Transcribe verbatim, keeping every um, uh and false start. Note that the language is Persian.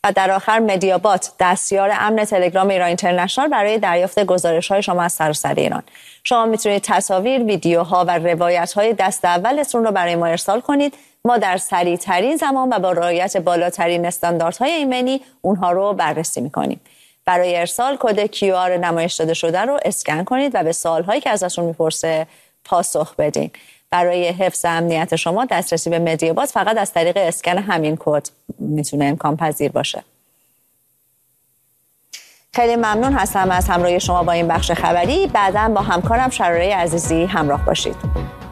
و در آخر مدیابات، دستیار امن تلگرام ایران اینترنشنال، برای دریافت گزارش‌های شما از سراسر ایران. شما میتونید تصاویر، ویدیوها و روایت‌های دست اولتون رو برای ما ارسال کنید. ما در سریع‌ترین زمان و با رعایت بالاترین استانداردهای ایمنی اونها رو بررسی می‌کنیم. برای ارسال کد کیو آر نمایش داده شده رو اسکن کنید و به سوال‌هایی که ازتون می‌پرسه پاسخ بدین. برای حفظ امنیت شما دسترسی به مدیابات فقط از طریق اسکن همین کد میتونه امکان پذیر باشه. خیلی ممنون هستم از همراهی شما با این بخش خبری. بعداً با همکارم شراره عزیزی همراه باشید.